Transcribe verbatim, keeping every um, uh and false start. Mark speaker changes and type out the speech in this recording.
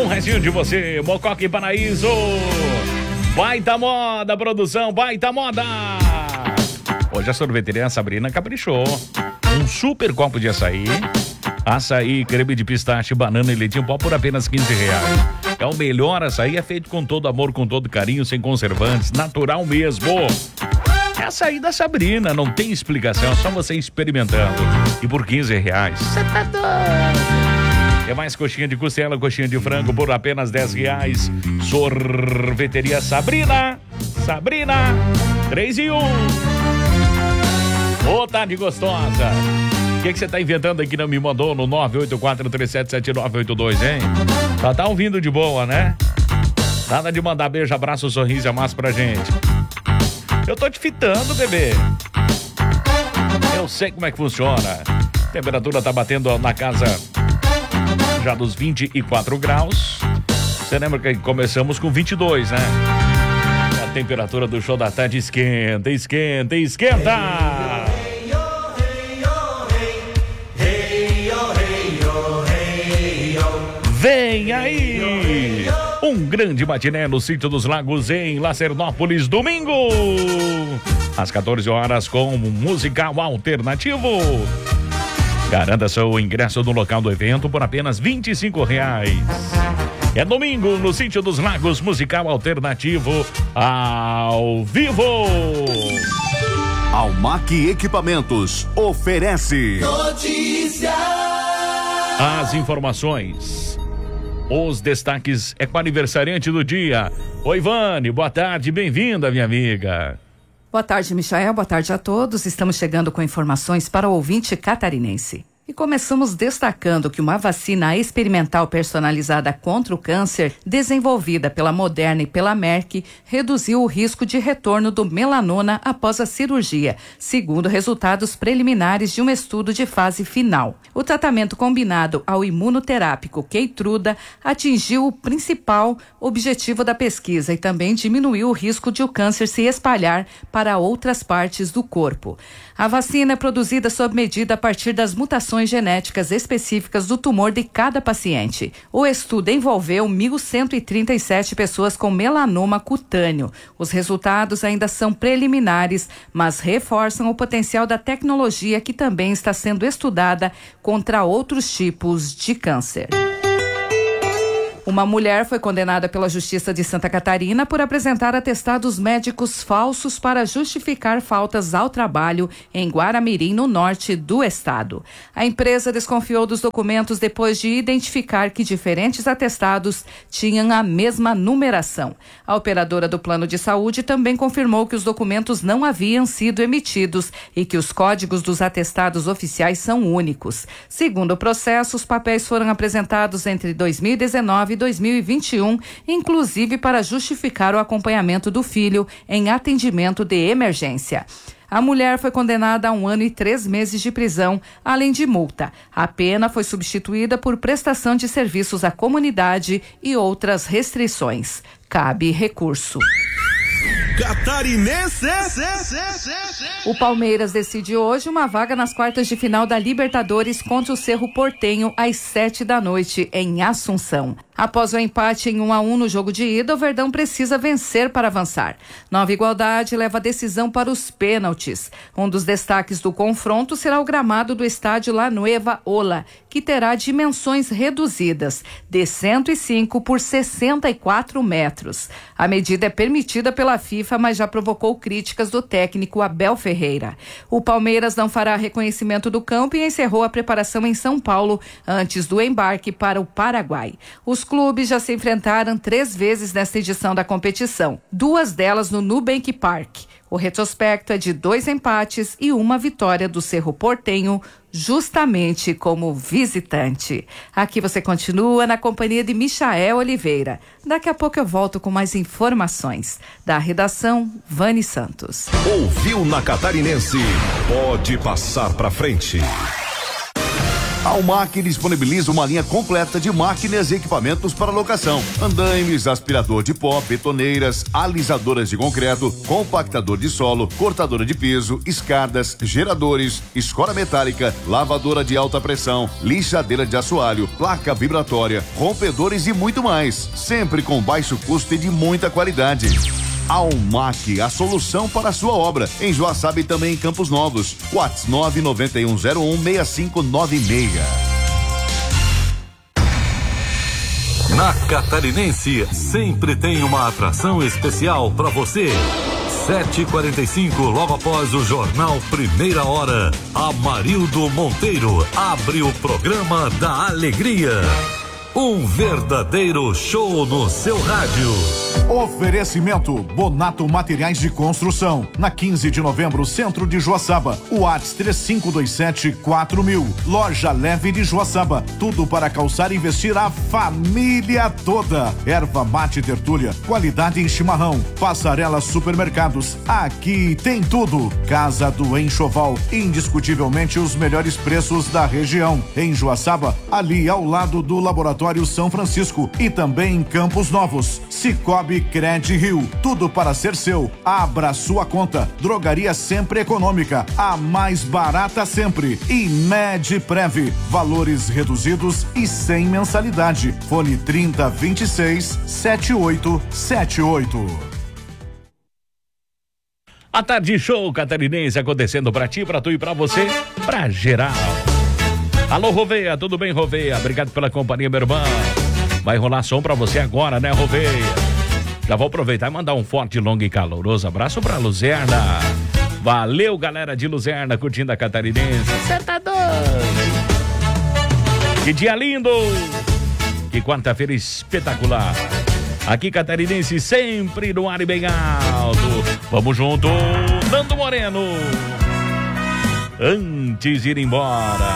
Speaker 1: Um restinho de você, Mococa e Paraíso. Baita moda, produção, baita moda. Hoje a sorveteria Sabrina caprichou. Um super copo de açaí. Açaí, creme de pistache, banana e leite em pó por apenas quinze reais. É o melhor açaí, é feito com todo amor, com todo carinho, sem conservantes, natural mesmo. É açaí da Sabrina, não tem explicação, é só você experimentando. E por quinze reais. Você tá doido? É mais coxinha de costela, coxinha de frango por apenas dez reais. Sorveteria Sabrina. Sabrina. três e um. Ô, tarde gostosa. O que você tá inventando aí que não me mandou no nove oito quatro três sete sete nove oito dois, hein? Tá, tá ouvindo de boa, né? Nada de mandar beijo, abraço, sorriso e amasso pra gente. Eu tô te fitando, bebê. Eu sei como é que funciona. A temperatura tá batendo na casa já dos vinte e quatro graus. Você lembra que começamos com vinte e dois, né? A temperatura do show da tarde esquenta, esquenta, esquenta. Vem aí! Um grande matiné no Sítio dos Lagos em Lacernópolis, domingo! Às quatorze horas com um musical alternativo. Garanta seu ingresso no local do evento por apenas vinte e cinco reais. É domingo no Sítio dos Lagos, musical alternativo ao vivo.
Speaker 2: Almac Equipamentos oferece
Speaker 3: notícia.
Speaker 1: As informações. Os destaques é com o aniversariante do dia. Oi, Vane, boa tarde, bem-vinda, minha amiga.
Speaker 4: Boa tarde, Michael, boa tarde a todos. Estamos chegando com informações para o ouvinte catarinense. E começamos destacando que uma vacina experimental personalizada contra o câncer, desenvolvida pela Moderna e pela Merck, reduziu o risco de retorno do melanoma após a cirurgia, segundo resultados preliminares de um estudo de fase final. O tratamento combinado ao imunoterápico Keytruda atingiu o principal objetivo da pesquisa e também diminuiu o risco de o câncer se espalhar para outras partes do corpo. A vacina é produzida sob medida a partir das mutações genéticas específicas do tumor de cada paciente. O estudo envolveu mil cento e trinta e sete pessoas com melanoma cutâneo. Os resultados ainda são preliminares, mas reforçam o potencial da tecnologia que também está sendo estudada contra outros tipos de câncer. Uma mulher foi condenada pela Justiça de Santa Catarina por apresentar atestados médicos falsos para justificar faltas ao trabalho em Guaramirim, no norte do estado. A empresa desconfiou dos documentos depois de identificar que diferentes atestados tinham a mesma numeração. A operadora do plano de saúde também confirmou que os documentos não haviam sido emitidos e que os códigos dos atestados oficiais são únicos. Segundo o processo, os papéis foram apresentados entre dois mil e dezenove e dois mil e vinte e um, inclusive para justificar o acompanhamento do filho em atendimento de emergência. A mulher foi condenada a um ano e três meses de prisão, além de multa. A pena foi substituída por prestação de serviços à comunidade e outras restrições. Cabe recurso.
Speaker 2: Catarinense.
Speaker 4: O Palmeiras decide hoje uma vaga nas quartas de final da Libertadores contra o Cerro Porteño às sete da noite em Assunção. Após o empate em um a um no jogo de ida, o Verdão precisa vencer para avançar. Nova Igualdade leva a decisão para os pênaltis. Um dos destaques do confronto será o gramado do estádio La Nueva Ola, que terá dimensões reduzidas, de cento e cinco por sessenta e quatro metros. A medida é permitida pela FIFA, mas já provocou críticas do técnico Abel Ferreira. O Palmeiras não fará reconhecimento do campo e encerrou a preparação em São Paulo antes do embarque para o Paraguai. Os clubes já se enfrentaram três vezes nesta edição da competição, duas delas no Nubank Park. O retrospecto é de dois empates e uma vitória do Cerro Porteño, justamente como visitante. Aqui você continua na companhia de Michael Oliveira. Daqui a pouco eu volto com mais informações. Da redação, Vani Santos.
Speaker 2: Ouviu na Catarinense? Pode passar pra frente. A Almac disponibiliza uma linha completa de máquinas e equipamentos para locação: andaimes, aspirador de pó, betoneiras, alisadoras de concreto, compactador de solo, cortadora de piso, escadas, geradores, escora metálica, lavadora de alta pressão, lixadeira de assoalho, placa vibratória, rompedores e muito mais, sempre com baixo custo e de muita qualidade. Almac, a solução para a sua obra, em Joaçaba e também em Campos Novos. WhatsApp nove nove um zero um seis cinco nove seis.
Speaker 3: Na Catarinense, sempre tem uma atração especial para você. sete e quarenta e cinco, logo após o jornal Primeira Hora, Amarildo Monteiro abre o programa da alegria. Um verdadeiro show no seu rádio.
Speaker 5: Oferecimento Bonato Materiais de Construção, na quinze de novembro, centro de Joaçaba. WhatsApp três cinco dois sete quatro mil. Loja Leve de Joaçaba, tudo para calçar e vestir a família toda. Erva mate Tertúlia, qualidade em chimarrão. Passarela Supermercados, aqui tem tudo. Casa do Enxoval, indiscutivelmente os melhores preços da região. Em Joaçaba, ali ao lado do Laboratório São Francisco, e também em Campos Novos. Cicobi Cred Rio, tudo para ser seu. Abra sua conta. Drogaria Sempre Econômica, a mais barata sempre. E Medprev, valores reduzidos e sem mensalidade. Fone trinta, vinte e seis, setenta e oito setenta e oito.
Speaker 1: A Tarde Show Catarinense acontecendo pra ti, pra tu e pra você, pra geral. Alô, Roveia, tudo bem, Roveia? Obrigado pela companhia, meu irmão. Vai rolar som pra você agora, né, Roveia? Já vou aproveitar e mandar um forte, longo e caloroso abraço pra Luzerna. Valeu, galera de Luzerna, curtindo a Catarinense. Cê tá doido? Que dia lindo! Que quarta-feira espetacular. Aqui, Catarinense, sempre no ar e bem alto. Vamos junto, Nando Moreno. Antes de ir embora,